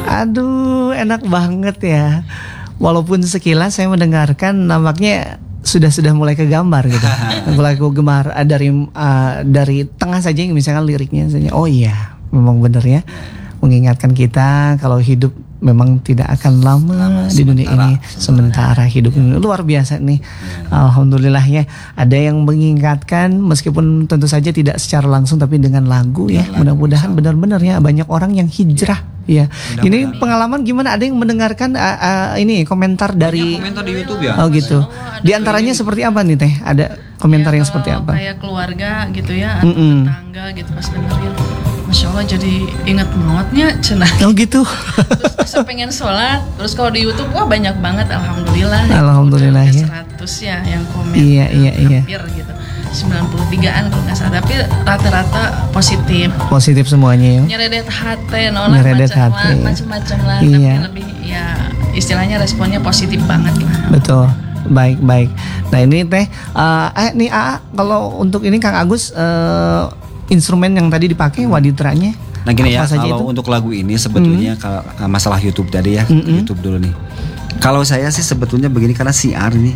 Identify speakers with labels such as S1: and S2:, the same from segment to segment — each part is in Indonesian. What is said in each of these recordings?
S1: Aduh, enak banget ya. Walaupun sekilas saya mendengarkan nampaknya sudah mulai kegambar gitu. Mulai kegemar dari tengah saja misalkan liriknya saja. Oh iya, memang benar ya. Mengingatkan kita kalau hidup memang tidak akan lama di dunia ini, sementara hidup ini luar biasa nih. Alhamdulillah ya, ada yang mengingatkan meskipun tentu saja tidak secara langsung tapi dengan lagu ya. Mudah-mudahan benar-benar ya banyak orang yang hijrah ya. Ini pengalaman gimana? Ada yang mendengarkan ini komentar dari
S2: komentar di YouTube ya?
S1: Oh gitu. Di antaranya seperti apa nih Teh? Ada komentar yang seperti apa?
S3: Kayak keluarga gitu ya, atau tetangga gitu pas dengerin. Masya Allah jadi ingat mautnya cenah.
S1: Oh gitu.
S3: Terus pengen sholat. Terus kalau di YouTube wah banyak banget, alhamdulillah.
S1: Alhamdulillah ya.
S3: 100 ya yang komen.
S1: Iya.
S3: Hampir gitu. 93-an kalau nggak salah. Tapi rata-rata positif.
S1: Positif semuanya ya.
S3: Nyeredet hati, nolak macam-macam lah.
S1: Iya.
S3: Tapi lebih ya istilahnya responnya positif banget lah.
S1: Betul. Baik. Nah ini Teh, nih kalau untuk ini Kang Agus, instrumen yang tadi dipakai waditranya.
S2: Nah gini ya, kalau
S1: itu?
S2: untuk lagu ini sebetulnya kalau masalah YouTube tadi ya, YouTube dulu nih. Kalau saya sih sebetulnya begini karena siar nih.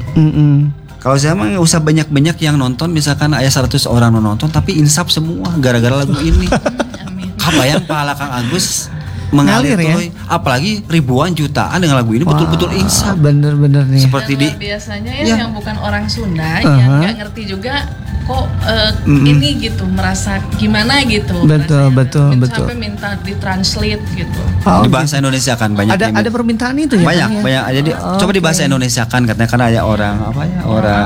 S2: Kalau saya mah nggak usah banyak-banyak yang nonton, misalkan ada 100 orang nonton, tapi insaf semua gara-gara lagu ini. Kabayang pahala Kang Agus mengalir ya? Apalagi ribuan jutaan dengan lagu ini betul-betul insaf.
S1: Bener-bener nih.
S2: Seperti
S3: biasanya yang bukan orang Sunda yang nggak ngerti juga kok ini gitu merasa gimana gitu.
S1: Betul.
S3: Sampai minta ditranslate gitu.
S2: Di bahasa Indonesia kan banyak.
S1: Ada permintaan itu ya?
S2: Banyak. Jadi coba di bahasa Indonesia kan katanya karena ada orang apa ya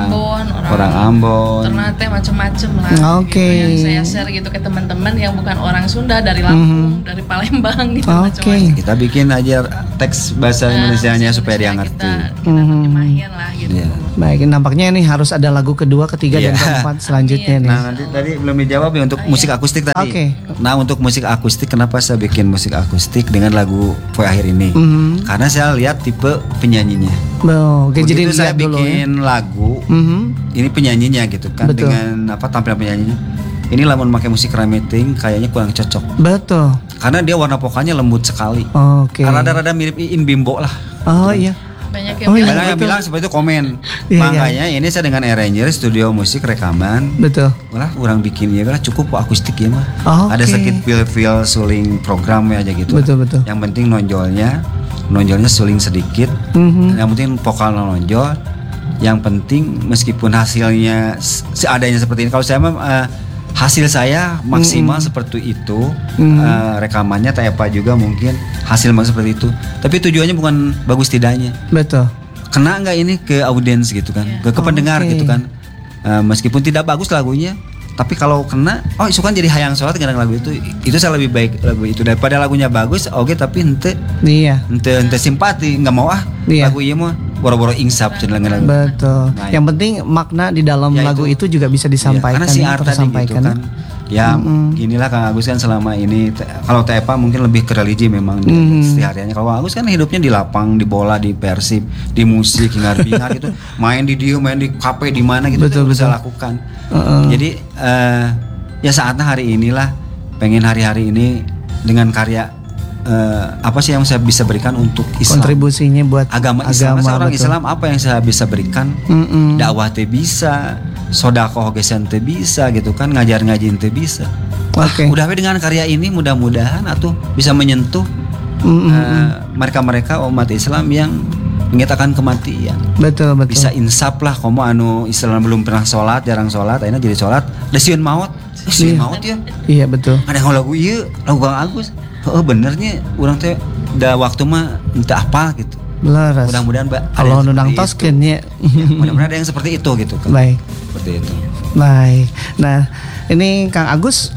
S2: orang Ambon.
S3: Ternate macam-macam lah.
S1: Oke.
S3: Gitu, yang saya share gitu ke teman-teman yang bukan orang Sunda dari Lampung, dari Palembang gitu macam-macam.
S2: Kita bikin aja teks bahasa Indonesianya supaya dia ngerti.
S3: Kita terjemahin lah gitu.
S1: Baik, nampaknya ini harus ada lagu kedua, ketiga dan keempat selanjutnya nih.
S2: Nah, nanti tadi belum dijawab ya untuk musik akustik tadi.
S1: Oke.
S2: Nah, untuk musik akustik kenapa saya bikin musik akustik dengan lagu Poe Akhir ini? Karena saya lihat tipe penyanyinya.
S1: Oke, jadi
S2: saya bikin lagu, ini penyanyinya gitu kan.
S1: Betul.
S2: Dengan tampilan penyanyinya. Ini lamun pakai musik rameting kayaknya kurang cocok.
S1: Betul.
S2: Karena dia warna vokalnya lembut sekali.
S1: Oke.
S2: Rada-rada mirip Iin Bimbo lah.
S1: Oh iya.
S3: Banyak yang
S2: bilang seperti itu komen. Makanya ini saya dengan arranger studio musik rekaman.
S1: Betul.
S2: Lah orang bikin ya cukup akustik ya mah. Ada sedikit feel suling program ya aja gitu.
S1: Betul.
S2: Yang penting nonjolnya suling sedikit. Yang penting vokal nonjol. Yang penting meskipun hasilnya seadanya seperti ini. Kalau saya hasil saya maksimal seperti itu, rekamannya Tepa juga mungkin hasil seperti itu. Tapi tujuannya bukan bagus tidaknya.
S1: Betul.
S2: Kena nggak ini ke audiens gitu kan, ke pendengar gitu kan. Meskipun tidak bagus lagunya, tapi kalau kena, isu kan jadi hayang sholat dengan lagu itu saya lebih baik lagu itu daripada lagunya bagus, tapi ente simpati, nggak mau lagu iya mah boro-boro insap dengan lagu.
S1: Betul. Nah, yang penting makna di dalam lagu itu juga bisa disampaikan.
S2: Karena si arta gitu kan. Ya inilah Kang Agus kan selama ini kalau Tepa mungkin lebih ke religi memang sehari-harinya. Kalau Agus kan hidupnya di lapang, di bola, di Persib, di musik, hingar-bingar gitu. Main di dia, main di kafe di mana gitu bisa lakukan. Jadi ya saatnya hari inilah pengen hari-hari ini dengan karya apa sih yang saya bisa berikan untuk Islam,
S1: kontribusinya buat
S2: agama Islam. Seorang Islam apa yang saya bisa berikan? Dakwah teh bisa, sodakoh gesen teh bisa gitu kan, ngajar-ngajin teh bisa. Udah dengan karya ini mudah-mudahan atuh bisa menyentuh mereka-mereka umat Islam yang menyatakan kematian.
S1: Betul.
S2: Bisa insaf lah komo Islam belum pernah sholat, jarang sholat, akhirnya jadi sholat, desiun maut. Maut ya. Iya
S1: betul.
S2: Ada yang lagu Kang Agus. Benernya orang teh udah waktu mah entah apa gitu.
S1: Laras.
S2: Mudah-mudahan
S1: kalau nundang tosken ya.
S2: Mudah-mudahan ada yang seperti itu gitu kan.
S1: Baik.
S2: Seperti itu.
S1: Baik. Nah, ini Kang Agus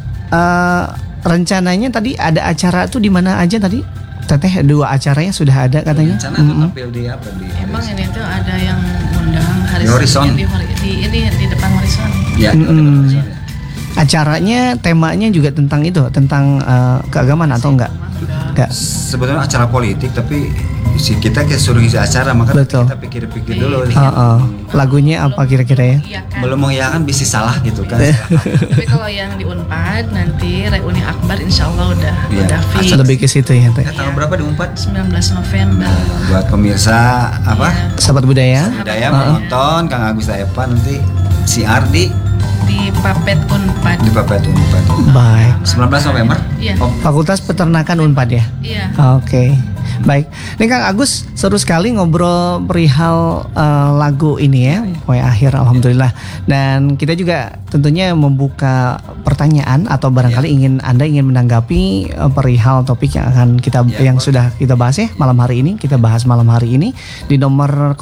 S1: rencananya tadi ada acara tuh di mana aja tadi? Teteh 2 acaranya sudah ada katanya.
S2: Rencana tuh tampil di apa di
S3: Emang ini tuh ada yang undang hari
S2: Horizon
S3: di depan Horizon.
S2: Ya, di depan Horizon.
S1: Acaranya temanya juga tentang itu, tentang keagamaan atau enggak? Enggak.
S2: Sebetulnya acara politik tapi kita suruh isi acara, maka
S1: Betul.
S2: kita pikir-pikir dulu.
S1: Lagunya apa kira-kira ya?
S3: Iya kan?
S2: Belum mengiyakan bisa salah gitu kan.
S3: Tapi kalau yang di Unpad nanti reuni akbar insya Allah udah fix.
S1: Lebih ke situ ya Teh.
S2: Tanggal berapa di Unpad?
S3: 19 November.
S2: Buat pemirsa apa?
S1: Sahabat budaya.
S2: Budaya menonton Kang Agus Taepa nanti siar di
S3: Papet Unpad.
S2: Di Papet Unpad.
S1: Baik.
S2: 19 November?
S3: Iya.
S1: Fakultas Peternakan Unpad ya?
S3: Iya.
S1: Oke. Baik. Ini Kang Agus seru sekali ngobrol perihal lagu ini ya. Poe Akhir alhamdulillah. Dan kita juga tentunya membuka pertanyaan atau barangkali Anda ingin menanggapi perihal topik yang akan kita sudah kita bahas ya malam hari ini. Kita bahas malam hari ini di nomor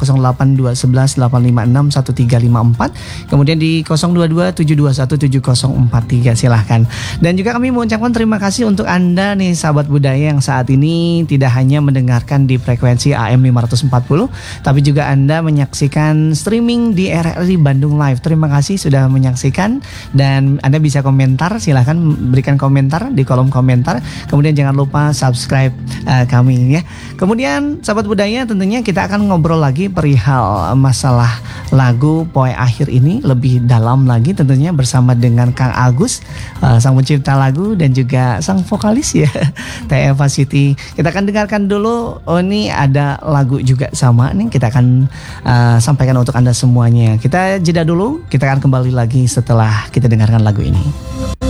S1: 08211856134. Kemudian di 02272217043 silahkan. Dan juga kami mengucapkan terima kasih untuk Anda nih sahabat budaya yang saat ini tidak hanya mendengarkan di frekuensi AM 540 tapi juga Anda menyaksikan streaming di RRI Bandung Live. Terima kasih sudah menyaksikan dan Anda bisa komentar, silahkan berikan komentar di kolom komentar. Kemudian jangan lupa subscribe kami ya. Kemudian sahabat budaya tentunya kita akan ngobrol lagi perihal masalah lagu Poe Akhir ini lebih dalam lagi tentunya bersama dengan Kang Agus, sang pencipta lagu dan juga sang vokalis ya Teh Eva Siti. Kita akan dengarkan dulu. Ini ada lagu juga sama nih kita akan sampaikan untuk Anda semuanya. Kita jeda dulu, kita akan kembali lagi setelah kita dengarkan lagu ini.